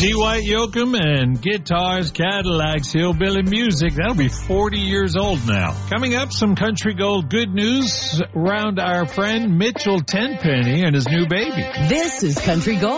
White Yoakum and Guitars, Cadillacs, Hillbilly Music. That'll be 40 years old now. Coming up, some country gold good news around our friend Mitchell Tenpenny and his new baby. This is Country Gold.